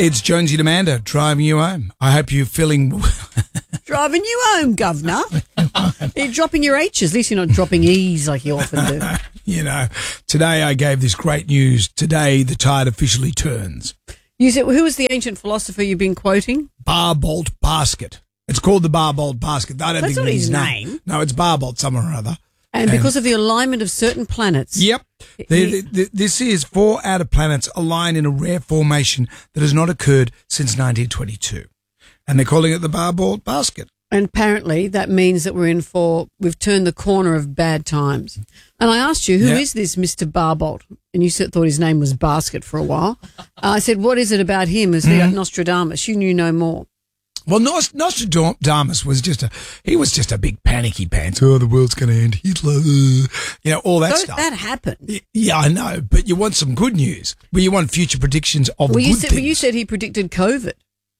It's Jonesy and Amanda driving you home. I hope you're feeling... Driving you home, governor. You're dropping your H's. At least you're not dropping E's like you often do. You know, today I gave this great news. Today the tide officially turns. You said, who was the ancient philosopher you've been quoting? Barbolt Basket. It's called the Barbolt Basket. I don't That's think not it's his name. No, it's Barbolt somewhere or other. And because of the alignment of certain planets. Yep. This is 4 outer planets aligned in a rare formation that has not occurred since 1922. And they're calling it the Barbolt Basket. And apparently that means that we've turned the corner of bad times. And I asked you, who is this Mr. Barbolt? And you thought his name was Basket for a while. I said, what is it about him? Is he like Nostradamus? You knew no more. Well, Nostradamus was just a big panicky pants. Oh, the world's going to end. Hitler, all that stuff. That happened. Yeah, I know, but you want some good news. Well, you want future predictions of good things. Well, you said he predicted COVID.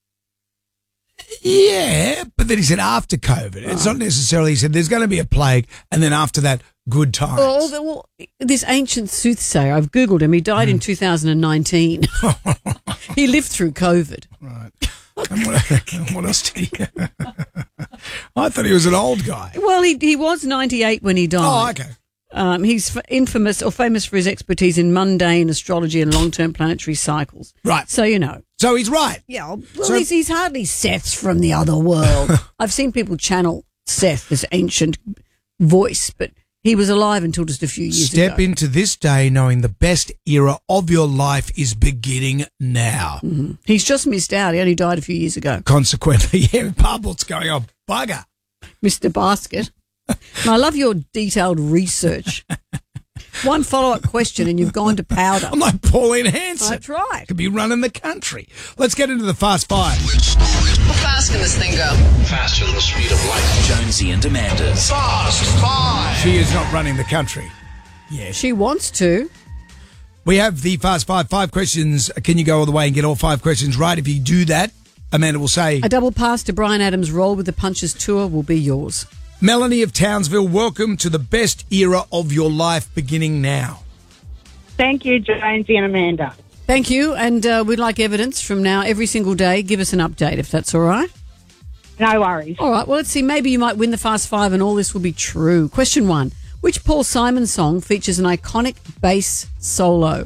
Yeah, but then he said after COVID. It's not necessarily, he said there's going to be a plague, and then after that, good times. Well, this ancient soothsayer, I've Googled him. He died in 2019. He lived through COVID. Right. And what else did he? I thought he was an old guy. Well, he was 98 when he died. Oh, okay. He's famous for his expertise in mundane astrology and long-term planetary cycles. Right. So, So he's right. Yeah. Well, he's hardly Seth's from the other world. I've seen people channel Seth, this ancient voice, but he was alive until just a few years ago. Step into this day knowing the best era of your life is beginning now. Mm-hmm. He's just missed out. He only died a few years ago. Consequently, Barbolt's going, oh, bugger. Mr. Basket. And I love your detailed research. One follow-up question and you've gone to powder. I'm like Pauline Hanson. That's right. Could be running the country. Let's get into the Fast Five. How fast can this thing go? Faster than the speed of light. Jonesy and Amanda's Fast Five. She is not running the country. Yes. She wants to. We have the Fast Five. 5 questions. Can you go all the way and get all 5 questions right? If you do that, Amanda will say... A double pass to Bryan Adams' Roll with the Punches tour will be yours. Melanie of Townsville, welcome to the best era of your life beginning now. Thank you, Jonesy and Amanda. Thank you, and we'd like evidence from now every single day. Give us an update if that's all right. No worries. All right, well, let's see. Maybe you might win the Fast Five and all this will be true. Question 1. Which Paul Simon song features an iconic bass solo?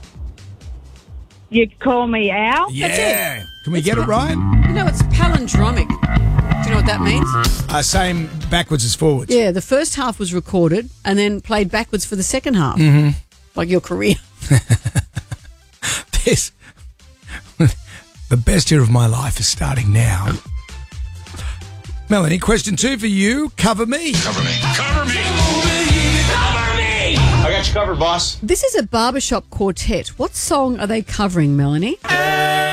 You call me Al? Yeah. Can we get it right? It's palindromic. Do you know what that means? Same backwards as forwards. Yeah, the first half was recorded and then played backwards for the second half. Mm-hmm. Like your career. The best year of my life is starting now. Melanie, question 2 for you. Cover me. Cover me. Cover me. Cover me. I got you covered, boss. This is a barbershop quartet. What song are they covering, Melanie?